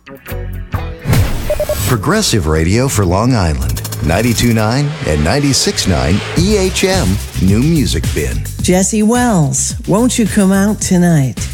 Progressive radio for Long Island. 92.9 and 96.9 EHM New Music Bin. Jesse Wells, won't you come out tonight?